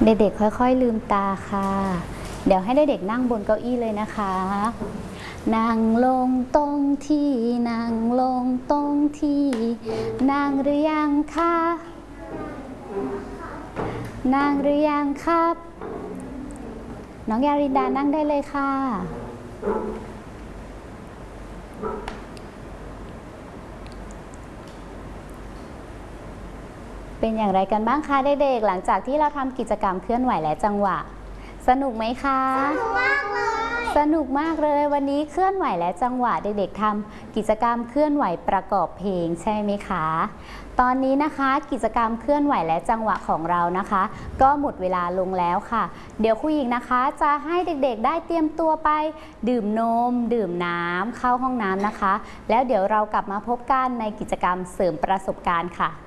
เด็กๆค่อยๆลืมตาค่ะเดี๋ยวให้เด็กๆนั่งบนเก้าอี้เลยนะคะนั่งลงตรงที่นั่งลงตรงที่นั่งหรือยังคะนั่งหรือยังครับน้องยารินดานั่งได้เลยค่ะเป็นอย่างไรกันบ้างคะเด็กๆหลังจากที่เราทำกิจกรรมเคลื่อนไหวและจังหวะสนุกไหมคะสนุกมากเลยวันนี้เคลื่อนไหวและจังหวะเด็กๆทำกิจกรรมเคลื่อนไหวประกอบเพลงใช่ไหมคะตอนนี้นะคะกิจกรรมเคลื่อนไหวและจังหวะของเรานะคะก็หมดเวลาลงแล้วค่ะเดี๋ยวครูหญิงนะคะจะให้เด็กๆได้เตรียมตัวไปดื่มนมดื่มน้ำเข้าห้องน้ำนะคะแล้วเดี๋ยวเรากลับมาพบกันในกิจกรรมเสริมประสบการณ์ค่ะ